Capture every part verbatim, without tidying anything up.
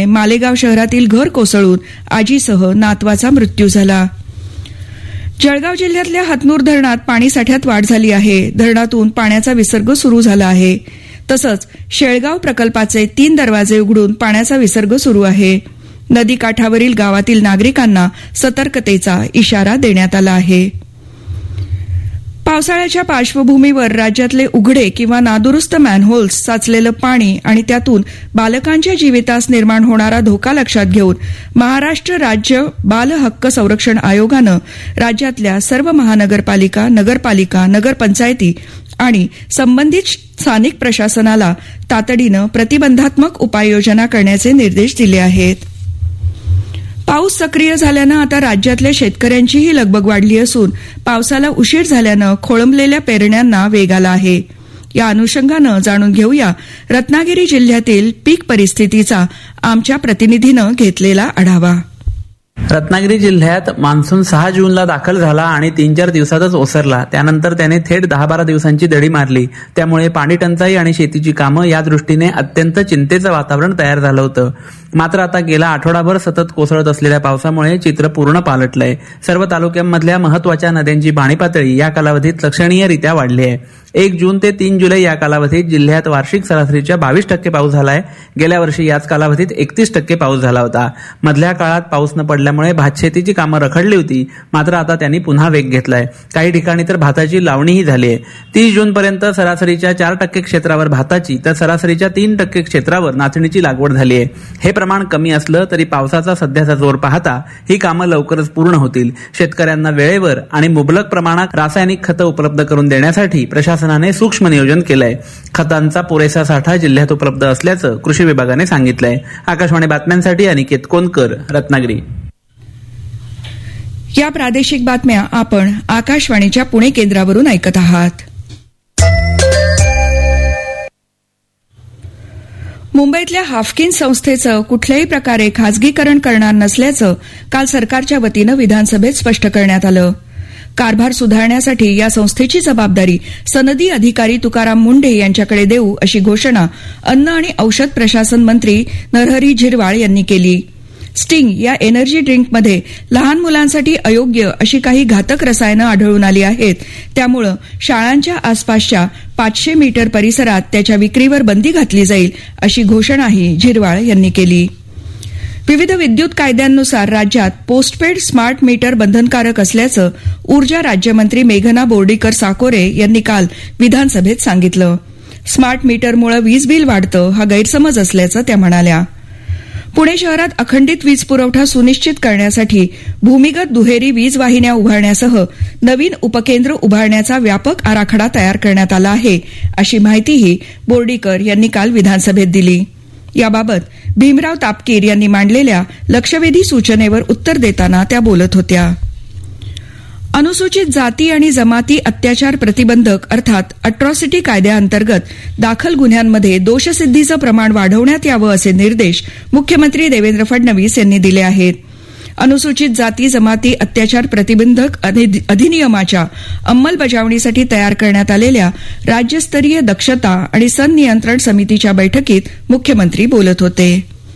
मालेगाव शहरातील घर कोसळून आजीसह नातवाचा मृत्यू झाला. जळगाव जिल्ह्यातल्या हतनूर धरणात पाणी साठ्यात वाढ झाली आहे. धरणातून पाण्याचा विसर्ग सुरू झाला आहे. तसंच शेळगाव प्रकल्पाचे तीन दरवाजे उघडून पाण्याचा विसर्ग सुरू आहे. नदीकाठावरील गावातील नागरिकांना सतर्कतेचा इशारा देण्यात आला आहे. पावसाळ्याच्या पार्श्वभूमीवर राज्यातले उघडे किंवा नादुरुस्त मॅनहोल्स, साचलेलं पाणी आणि त्यातून बालकांच्या जीवितास निर्माण होणारा धोका लक्षात घेऊन महाराष्ट्र राज्य बाल हक्क संरक्षण आयोगानं राज्यातल्या सर्व महानगरपालिका, नगरपालिका, नगरपंचायती आणि संबंधित स्थानिक प्रशासनाला तातडीनं प्रतिबंधात्मक उपाययोजना करण्याचे निर्देश दिले आहेत. पाऊस सक्रिय झाल्यानं आता राज्यातल्या शेतकऱ्यांचीही लगबग वाढली असून पावसाला उशीर झाल्यानं खोळंबलेल्या पेरण्यांना वेग आला आहे. या अनुषंगानं जाणून घेऊया रत्नागिरी जिल्ह्यातील पीक परिस्थितीचा आमच्या प्रतिनिधीनं घेतलेला आढावा. रत्नागिरी जिल्ह्यात मान्सून सहा जूनला दाखल झाला आणि तीन चार दिवसातच ओसरला. त्यानंतर त्याने थेट दहा बारा दिवसांची दडी मारली. त्यामुळे पाणी टंचाई आणि शेतीची कामं या दृष्टीने अत्यंत चिंतेचं वातावरण तयार झालं होतं. मात्र आता गेला आठवडाभर सतत कोसळत असलेल्या पावसामुळे चित्र पूर्ण पालटलंय. सर्व तालुक्यांमधल्या महत्वाच्या नद्यांची पाणी पातळी या कालावधीत लक्षणीयरित्या वाढली आहे. एक जून ते तीन जुलै या कालावधीत जिल्ह्यात वार्षिक सरासरीच्या बावीस टक्के पाऊस झालाय. गेल्या वर्षी याच कालावधीत एकतीस टक्के पाऊस झाला होता. मधल्या काळात पाऊस न पडल्यामुळे भातशेतीची कामं रखडली होती. मात्र आता त्यांनी पुन्हा वेग घेतलाय. काही ठिकाणी तर भाताची लावणीही झाली आहे. तीस जून पर्यंत सरासरीच्या चार टक्के क्षेत्रावर भाताची तर सरासरीच्या तीन टक्के क्षेत्रावर नाचणीची लागवड झाली आहे. हे प्रमाण कमी असलं तरी पावसाचा सध्याचा जोर पाहता ही कामं लवकरच पूर्ण होतील. शेतकऱ्यांना वेळेवर आणि मुबलक प्रमाणात रासायनिक खतं उपलब्ध करून देण्यासाठी प्रशासनाने सूक्ष्म नियोजन केलंय. खतांचा पुरेसा साठा जिल्ह्यात उपलब्ध असल्याचं कृषी विभागाने सांगितलंय. आकाशवाणी बातम्यांसाठी अनिकेत कोनकर, रत्नागिरी. या प्रादेशिक बातम्या आपण आकाशवाणीच्या पुणे केंद्रावरून ऐकत आहात. मुंबईतल्या हाफकिन संस्थेचं कुठल्याही प्रकारे खासगीकरण करणार नसल्याचं काल सरकारच्या वतीनं विधानसभेत स्पष्ट करण्यात आलं. कारभार सुधारण्यासाठी या संस्थेची जबाबदारी सनदी अधिकारी तुकाराम मुंढे यांच्याकडे देऊ अशी घोषणा अन्न आणि औषध प्रशासन मंत्री नरहरी झिरवाळ यांनी केली. स्टिंग या एनर्जी ड्रिंकमध्ये लहान मुलांसाठी अयोग्य अशी काही घातक रसायनं आढळून आली आहेत. त्यामुळं शाळांच्या आसपासच्या पाचशे मीटर परिसरात त्याच्या विक्रीवर बंदी घातली जाईल अशी घोषणाही झिरवाळ यांनी केली. विविध विद्युत कायद्यांनुसार राज्यात पोस्टपेड स्मार्ट मीटर बंधनकारक असल्याचं ऊर्जा राज्यमंत्री मेघना बोर्डीकर साकोरे यांनी काल विधानसभेत सांगितलं. स्मार्ट मीटरमुळे वीज बिल वाढतं हा गैरसमज असल्याचं त्या म्हणाल्या. पुणे शहरात अखंडित वीज पुरवठा सुनिश्चित करण्यासाठी भूमिगत दुहेरी वीज वाहिन्या उभारण्यासह नवीन उपकेंद्र उभारण्याचा व्यापक आराखडा तयार करण्यात आला आहे अशी माहितीही बोर्डीकर यांनी काल विधानसभेत दिली. याबाबत भीमराव तापकीर यांनी मांडलेल्या लक्षवेधी सूचनेवर उत्तर देताना त्या बोलत होत्या. अनुसूचित जाती आणि जमाती अत्याचार प्रतिबंधक अर्थात अट्रॉसिटी कायद्याअंतर्गत दाखल गुन्ह्यांमध्ये दोषसिद्धीचं प्रमाण वाढवण्यात यावं असे निर्देश मुख्यमंत्री देवेंद्र फडणवीस यांनी दिले आहेत. अनुसूचित जाती जमाती अत्याचार प्रतिबंधक अधिनियमाच्या अंमलबजावणीसाठी तयार करण्यात आलेल्या राज्यस्तरीय दक्षता आणि संनियंत्रण समितीच्या बैठकीत मुख्यमंत्री बोलत होते.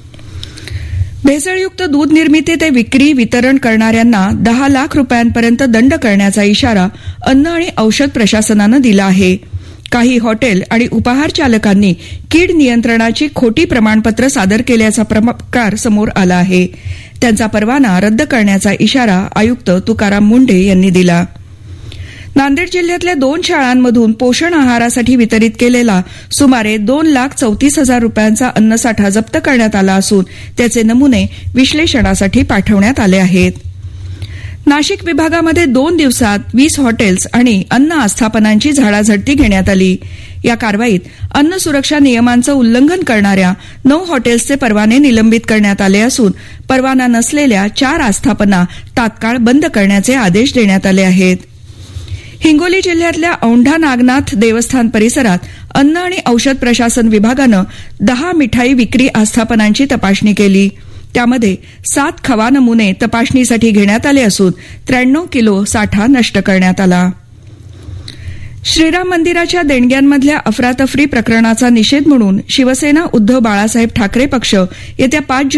भेसळयुक्त दूध निर्मिती ते विक्री वितरण करणाऱ्यांना दहा लाख रुपयांपर्यंत दंड करण्याचा इशारा अन्न आणि औषध प्रशासनानं दिला आहे. काही हॉटेल आणि उपाहार चालकांनी कीड नियंत्रणाची खोटी प्रमाणपत्र सादर केल्याचा प्रकार समोर आला आहे. त्यांचा परवाना रद्द करण्याचा इशारा आयुक्त तुकाराम मुंढे यांनी दिला. नांदेड जिल्ह्यातल्या दोन शाळांमधून पोषण आहारासाठी वितरित केलेला सुमारे दोन लाख चौतीस हजार रुपयांचा अन्नसाठा जप्त करण्यात आला असून त्याचे नमुने विश्लेषणासाठी पाठवण्यात आले आहेत. नाशिक विभागामध्ये दोन दिवसात वीस हॉटेल्स आणि अन्न आस्थापनांची झाडाझडती घेण्यात आली. या कारवाईत अन्न सुरक्षा नियमांचं उल्लंघन करणाऱ्या नऊ हॉटेल्सचे परवाने निलंबित करण्यात आले असून परवाना नसलेल्या चार आस्थापना तात्काळ बंद करण्याचे आदेश देण्यात आले आहेत. हिंगोली जिल्ह्यातल्या औंढा नागनाथ देवस्थान परिसरात अन्न आणि औषध प्रशासन विभागानं दहा मिठाई विक्री आस्थापनांची तपासणी केली. त्यामध्ये सात खवा नमुने तपासणीसाठी घेण्यात आले असून त्र्याण्णव किलो साठा नष्ट करण्यात आला. श्रीराम मंदिराच्या देणग्यांमधल्या अफरातफरी प्रकरणाचा निषेध म्हणून शिवसेना उद्धव बाळासाहेब ठाकरे पक्ष येत्या पाच